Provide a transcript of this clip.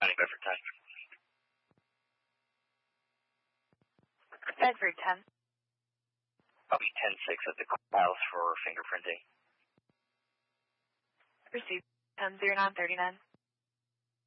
County Bedford 10. Bedford 10. Copy 10-6 at the courthouse for fingerprinting. Received 10-0939.